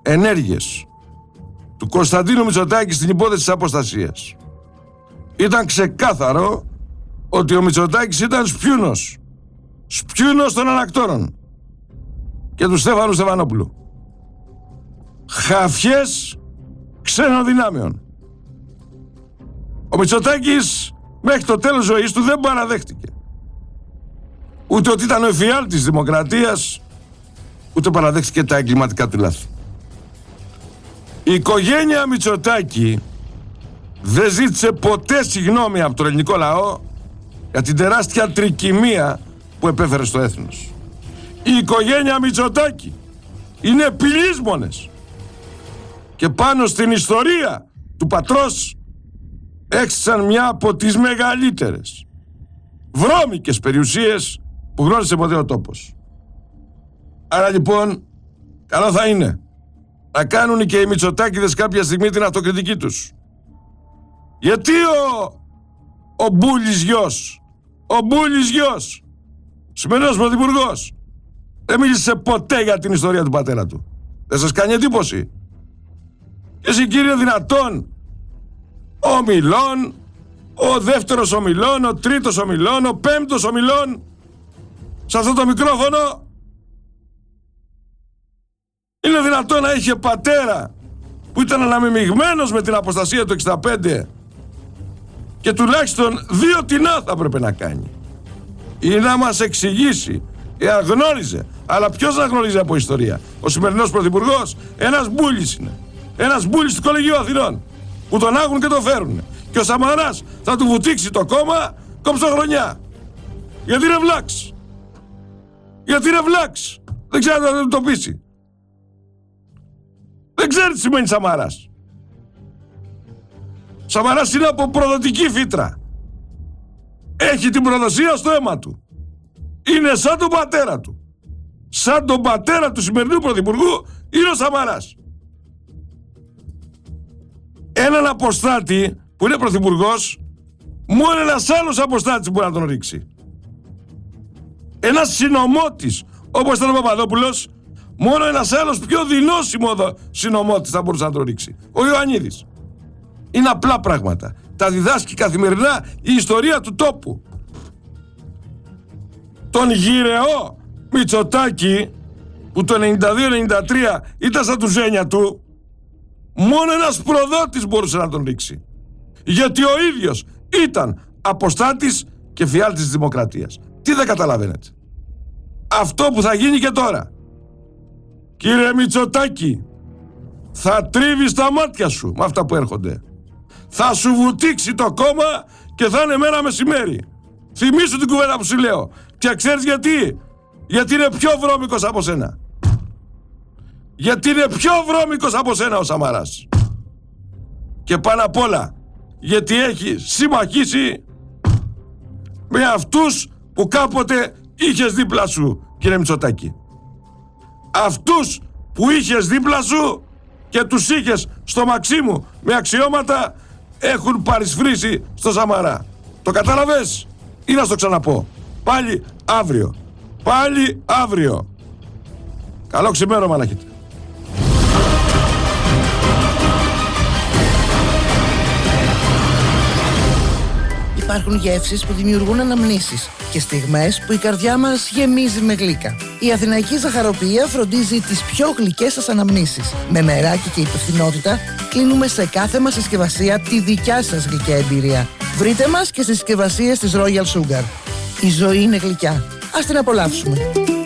ενέργειες του Κωνσταντίνου Μητσοτάκη στην υπόθεση της αποστασίας, ήταν ξεκάθαρο ότι ο Μητσοτάκης ήταν σπιούνος των ανακτόρων και του Στέφανου Στεφανόπουλου. Χαφιές ξένων δυνάμεων. Ο Μητσοτάκης μέχρι το τέλος ζωής του δεν παραδέχτηκε ούτε ότι ήταν ο εφιάλτης της δημοκρατίας, ούτε παραδέχτηκε τα εγκληματικά του λάθη. Η οικογένεια Μητσοτάκη δεν ζήτησε ποτέ συγγνώμη από τον ελληνικό λαό για την τεράστια τρικυμία που επέφερε στο έθνος. Η οικογένεια Μητσοτάκη είναι πυλίσμονες και πάνω στην ιστορία του πατρός έξισαν μια από τις μεγαλύτερες βρώμικες περιουσίες που γνώρισε ποτέ ο τόπος. Άρα λοιπόν καλό θα είναι να κάνουν και οι Μητσοτάκηδες κάποια στιγμή την αυτοκριτική τους. Γιατί ο Μπούλης γιος, σημερινός πρωθυπουργός, δεν μίλησε ποτέ για την ιστορία του πατέρα του? Δεν σας κάνει εντύπωση? Και εσύ κύριε δυνατόν, ο Μιλών, ο δεύτερος ο Μιλών, ο τρίτος ο Μιλών, ο πέμπτος ο Μιλών, σε αυτό το μικρόφωνο, είναι δυνατόν να είχε πατέρα που ήταν αναμειγμένος με την αποστασία του 65 και τουλάχιστον 2 τινά θα έπρεπε να κάνει, ή να μας εξηγήσει, εάν γνώριζε? Αλλά ποιος να γνωρίζει από ιστορία? Ο σημερινός πρωθυπουργός ένας Μπούλης είναι. Ένας Μπούλης του Κολεγίου Αθηνών που τον άγουν και τον φέρουν. Και ο Σαμαράς θα του βουτήξει το κόμμα κομψοχρονιά. Γιατί είναι βλάξ. Δεν ξέρει να το πείσει. Δεν ξέρει τι σημαίνει Σαμαράς. Σαμαράς είναι από προδοτική φύτρα. Έχει την προδοσία στο αίμα του. Είναι σαν τον πατέρα του. Σαν τον πατέρα του σημερινού πρωθυπουργού είναι ο Σαμαράς. Έναν αποστάτη που είναι πρωθυπουργός, μόνο ένας άλλος αποστάτης μπορεί να τον ρίξει. Ένας συνωμότης, όπως ήταν ο Παπαδόπουλος, μόνο ένας άλλος πιο δεινός συνωμότης θα μπορούσε να τον ρίξει. Ο Ιωαννίδης. Είναι απλά πράγματα. Τα διδάσκει καθημερινά η ιστορία του τόπου. Τον γυρεό Μητσοτάκη, που το 92-93 ήταν στα τουζένια του, μόνο ένας προδότης μπορούσε να τον ρίξει. Γιατί ο ίδιος ήταν αποστάτης και φιάλτης της δημοκρατίας. Τι δεν καταλαβαίνετε? Αυτό που θα γίνει και τώρα. Κύριε Μητσοτάκη, θα τρίβεις τα μάτια σου με αυτά που έρχονται. Θα σου βουτήξει το κόμμα και θα είναι μέρα μεσημέρι. Θυμήσου την κουβέντα που σου λέω. Και ξέρεις γιατί? Γιατί είναι πιο βρώμικος από σένα. Γιατί είναι πιο βρώμικος από σένα ο Σαμαράς. Και πάνω απ' όλα, γιατί έχει συμμαχίσει με αυτούς που κάποτε είχες δίπλα σου, κύριε Μητσοτάκη. Αυτούς που είχες δίπλα σου και τους είχες στο Μαξίμου με αξιώματα, έχουν παρισφρήσει στο Σαμαρά. Το κατάλαβες? Ή να στο ξαναπώ? Πάλι αύριο. Καλό ξημέρωμα να έχετε. Υπάρχουν γεύσεις που δημιουργούν αναμνήσεις και στιγμές που η καρδιά μας γεμίζει με γλύκα. Η Αθηναϊκή Ζαχαροποιία φροντίζει τις πιο γλυκές σας αναμνήσεις. Με μεράκι και υπευθυνότητα κλείνουμε σε κάθε μας συσκευασία τη δικιά σας γλυκιά εμπειρία. Βρείτε μας και στις συσκευασίες της Royal Sugar. Η ζωή είναι γλυκιά. Ας την απολαύσουμε.